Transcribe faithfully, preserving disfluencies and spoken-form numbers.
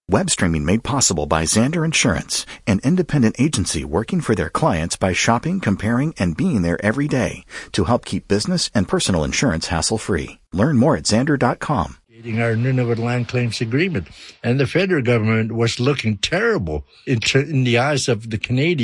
Web streaming made possible by Xander Insurance, an independent agency working for their clients by shopping, comparing, and being there every day to help keep business and personal insurance hassle-free. Learn more at Xander dot com. Our Nunavut Land Claims Agreement, and the federal government was looking terrible in, in the eyes of the Canadians.